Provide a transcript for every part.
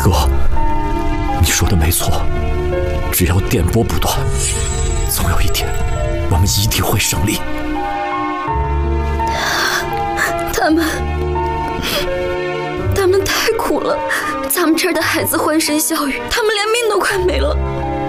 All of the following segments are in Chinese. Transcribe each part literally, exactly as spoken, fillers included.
哥，你说的没错，只要电波不断，总有一天我们一定会胜利。 他们，他们太苦了，咱们这儿的孩子欢声笑语，他们连命都快没了。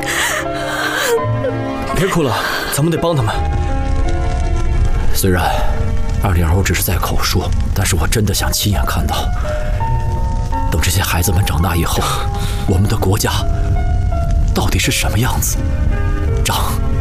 别哭了，咱们得帮他们。虽然二零二五只是在口述，但是我真的想亲眼看到，等这些孩子们长大以后，我们的国家到底是什么样子？仗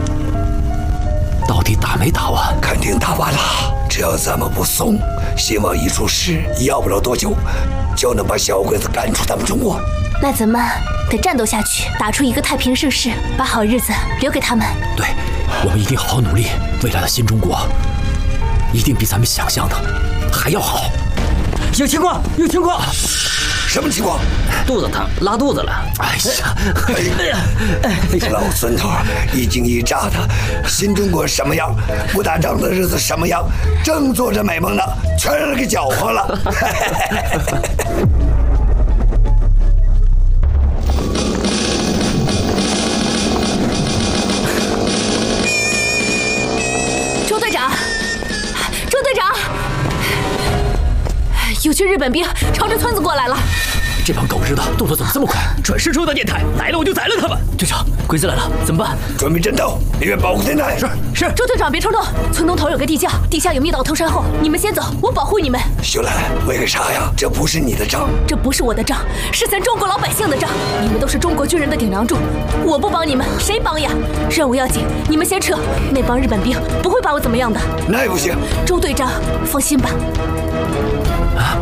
到底打没打完？ 肯定打完了，只要咱们不怂，新王一出世，要不了多久就能把小鬼子赶出咱们中国。 那咱们得战斗下去，打出一个太平盛世，把好日子留给他们。 对，我们一定好好努力，未来的新中国一定比咱们想象的还要好。 有情况，有情况！ 什么情况？ 肚子疼，拉肚子了。 哎呀， 哎呀，这老孙头一惊一乍的，新中国什么样？不打仗的日子什么样？正做着美梦呢，全让人给搅和了。 周队长，周队长，有群日本兵朝着村子过来了。 这帮狗日的动作怎么这么快？ 准是收到电台，来了我就宰了他们。 队长，鬼子来了，怎么办？ 准备战斗，里面保护电台。 是是。 周队长别冲动，村东头有个地窖，地下有密道通山后，你们先走，我保护你们。 秀兰，为个啥呀？这不是你的账， 这不是我的账，是咱中国老百姓的账。你们都是中国军人的顶梁柱，我不帮你们，谁帮呀？任务要紧，你们先撤，那帮日本兵不会把我怎么样的。 那也不行。 周队长，放心吧。 啊！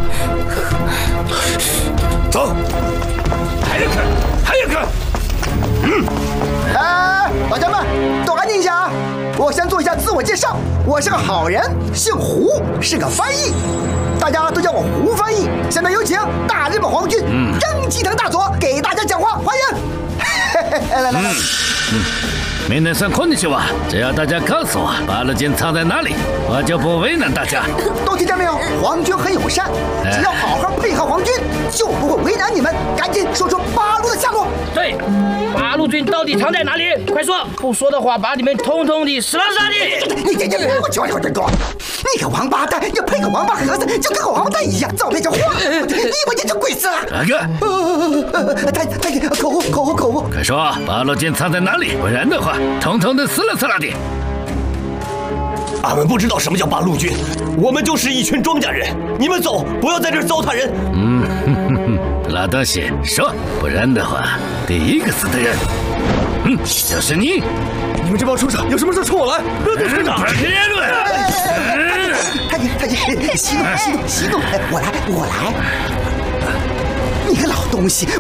走，还有个，还有个。 嗯，哎，大家们都安静一下啊！我先做一下自我介绍，我是个好人，姓胡，是个翻译，大家都叫我胡翻译。下面有请大日本皇军征吉藤大佐给大家讲话，欢迎。来来来。 嗯嗯皆さんこんにちは。只要大家告诉我八路军藏在哪里，我就不为难大家。 都听见没有？皇军很友善，只要好好配合皇军，就不会为难你们。赶紧说出八路的下落。 对，八路军到底藏在哪里？快说！不说的话，把你们通通的死了杀的！ 你你你，我去我去我去！你个王八蛋，要配个王八盒子，就跟个王八蛋一样，早变成花。你以为你就鬼死了？ 大哥， 他他口误口误口误！ 快说，八路军藏在哪里？不然的话，统统的死了死了的。 俺们不知道什么叫八路军，我们就是一群庄稼人。你们走，不要在这儿糟蹋人。 嗯，哼哼哼，老东西，说，不然的话，第一个死的人，嗯，就是你。 你们这帮畜生，有什么事冲我来！ 队长，别乱！ 他他息怒息怒息怒，我来我来！你个老东西！